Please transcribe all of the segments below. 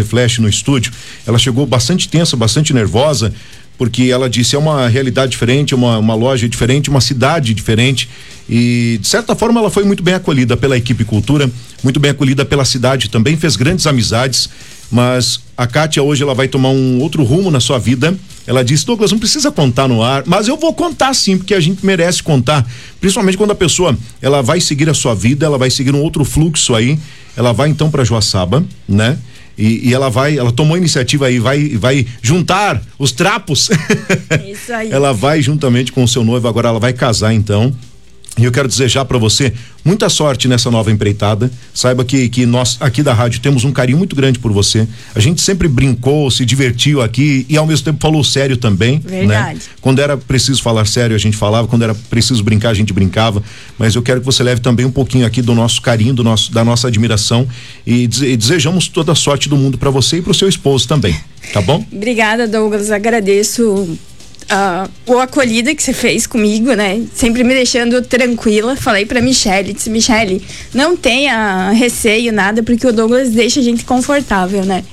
fazer flash no estúdio. Ela chegou bastante tensa, bastante nervosa, porque ela disse, é uma realidade diferente, uma loja diferente, uma cidade diferente, e de certa forma ela foi muito bem acolhida pela equipe Cultura, muito bem acolhida pela cidade também, fez grandes amizades, mas a Kátia hoje ela vai tomar um outro rumo na sua vida. Ela disse, Douglas, não precisa contar no ar, mas eu vou contar sim, porque a gente merece contar, principalmente quando a pessoa, ela vai seguir a sua vida, ela vai seguir um outro fluxo aí, ela vai então para Joaçaba, né? E ela tomou a iniciativa aí, vai juntar os trapos. Isso aí. Ela vai juntamente com o seu noivo, agora ela vai casar então. E eu quero desejar para você muita sorte nessa nova empreitada. Saiba que nós aqui da rádio temos um carinho muito grande por você. A gente sempre brincou, se divertiu aqui e ao mesmo tempo falou sério também. Verdade. Né? Quando era preciso falar sério, a gente falava. Quando era preciso brincar, a gente brincava. Mas eu quero que você leve também um pouquinho aqui do nosso carinho, da nossa admiração. E desejamos toda a sorte do mundo para você e para o seu esposo também. Tá bom? Obrigada, Douglas. Agradeço a acolhida que você fez comigo, né? Sempre me deixando tranquila. Falei pra Michele, disse, Michele, não tenha receio, nada, porque o Douglas deixa a gente confortável, né?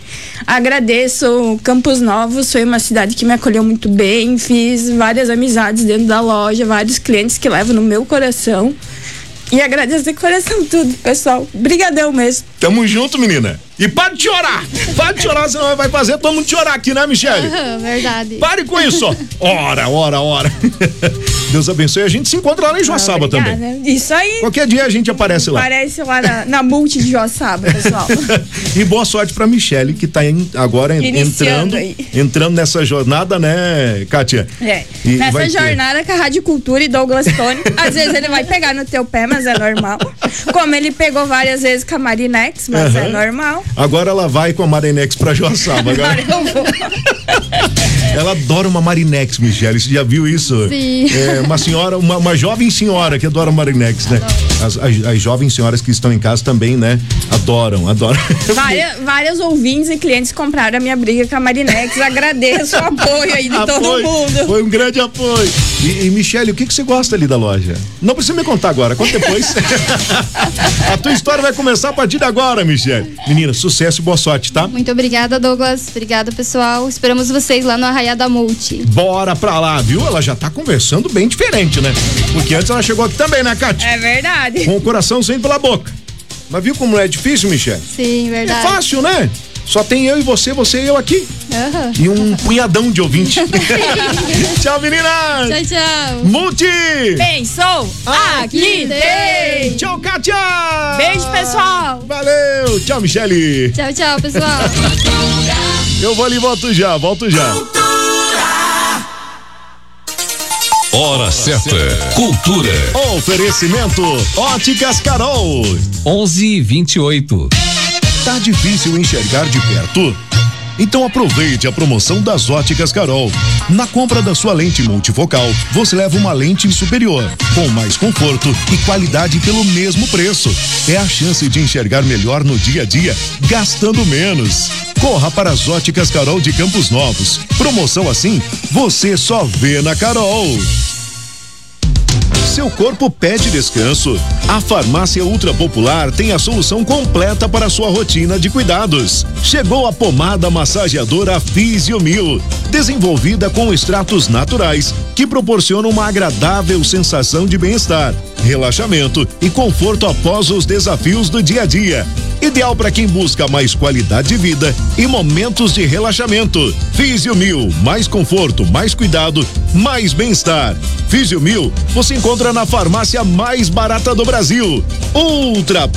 Agradeço Campos Novos, foi uma cidade que me acolheu muito bem, fiz várias amizades dentro da loja, vários clientes que levo no meu coração. E agradeço de coração tudo, pessoal. Brigadão mesmo. Tamo junto, menina. E para de chorar. Para de chorar, senão vai fazer todo mundo chorar aqui, né, Michele? Verdade. Pare com isso, ó. Ora. Deus abençoe. A gente se encontra lá em Joaçaba também. Isso aí. Qualquer dia a gente aparece lá. Aparece lá na multi de Joaçaba, pessoal. E boa sorte pra Michele, que tá agora entrando nessa jornada, né, Kátia? Nessa jornada com a Rádio Cultura e Douglas Tony. Às vezes ele vai pegar no teu pé, mas é normal. Como ele pegou várias vezes com a Marinex, mas é normal. Agora ela vai com a Marinex pra Joaçaba. Agora eu vou. Ela adora uma Marinex, Michele. Você já viu isso? Sim. É uma senhora, uma jovem senhora que adora Marinex, né? As jovens senhoras que estão em casa também, né? Adoram. Várias ouvintes e clientes compraram a minha briga com a Marinex. Agradeço o apoio aí de todo mundo. Foi um grande apoio. E Michele, o que você gosta ali da loja? Não precisa me contar agora, conta depois. A tua história vai começar a partir de agora, Michele. Menina, sucesso e boa sorte, tá? Muito obrigada, Douglas. Obrigada, pessoal. Esperamos vocês lá no Arraiá da Multi. Bora pra lá, viu? Ela já tá conversando bem diferente, né? Porque antes ela chegou aqui também, né, Kátia? É verdade. Com o coração saindo pela boca. Mas viu como não é difícil, Michele? Sim, verdade. É fácil, né? Só tem eu e você e eu aqui. E um punhadão de ouvinte. Tchau, meninas! Tchau. Multi! Pensou? Aqui tem! Tchau, Kátia! Beijo, pessoal! Valeu! Tchau, Michele! Tchau, pessoal! Eu vou ali e volto já. Hora certa. Cultura. Oferecimento Óticas Carol. 11:28. Tá difícil enxergar de perto? Então aproveite a promoção das Óticas Carol. Na compra da sua lente multifocal, você leva uma lente superior, com mais conforto e qualidade pelo mesmo preço. É a chance de enxergar melhor no dia a dia, gastando menos. Corra para as Óticas Carol de Campos Novos. Promoção assim, você só vê na Carol. Seu corpo pede descanso? A Farmácia Ultra Popular tem a solução completa para a sua rotina de cuidados. Chegou a pomada massageadora Fisiomil, desenvolvida com extratos naturais que proporcionam uma agradável sensação de bem-estar, relaxamento e conforto após os desafios do dia a dia. Ideal para quem busca mais qualidade de vida e momentos de relaxamento. Fisiomil, mais conforto, mais cuidado, mais bem-estar. Fisiomil, você encontra na farmácia mais barata do Brasil. Ultra